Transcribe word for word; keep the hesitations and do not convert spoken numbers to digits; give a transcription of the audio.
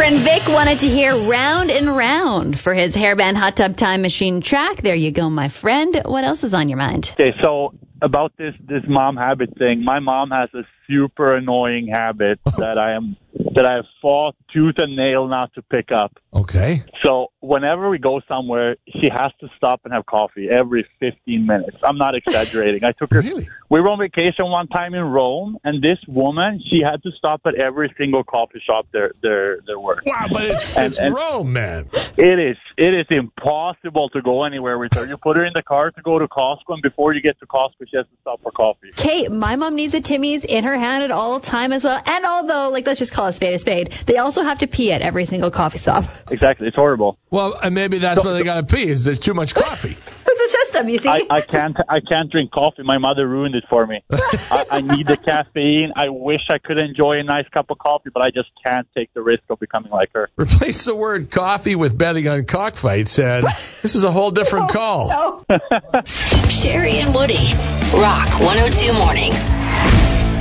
friend Vic wanted to hear Round and Round for his Hairband Hot Tub Time Machine track. There you go, my friend. What else is on your mind? Okay, so about this, this mom habit thing, my mom has a super annoying habit that I am that I have fought tooth and nail not to pick up. Okay. So whenever we go somewhere, she has to stop and have coffee every fifteen minutes. I'm not exaggerating. I took her. Really? We were on vacation one time in Rome, and this woman, she had to stop at every single coffee shop there there there were. Wow, but it's, And- it's and- Rome, man. It is it is impossible to go anywhere with her. You put her in the car to go to Costco, and before you get to Costco, she has to stop for coffee. Kate, my mom needs a Timmy's in her hand at all time as well. And although, like, let's just call a spade a spade, they also have to pee at every single coffee stop. Exactly, it's horrible. Well, and maybe that's why they got to pee, is there's too much coffee. It's a system, you see. I, I can't I can't drink coffee. My mother ruined it for me. I, I need the caffeine. I wish I could enjoy a nice cup of coffee, but I just can't take the risk of becoming like her. Replace the word coffee with betting on cockfights, and this is a whole different call. No. Sherry and Woody. Rock one oh two Mornings.